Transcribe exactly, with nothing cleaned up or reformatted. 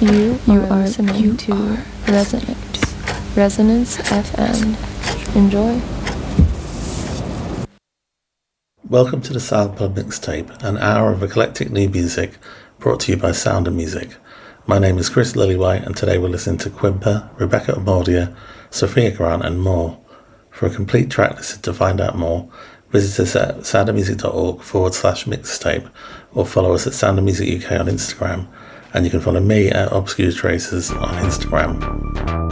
You, You are are- listening you to are Resonance. Resonance F M. Enjoy. Welcome to the Soundpub Mixtape, an hour of eclectic new music brought to you by Sound and Music. My name is Chris Lillywhite, and today we're listening to Quimper, Rebecca Amordia, Sophia Grant and more. For a complete track list to find out more, visit us at soundofmusic.org forward slash mixtape or follow us at Sound of Music U K on Instagram, and you can follow me at Obscure Tracers on Instagram.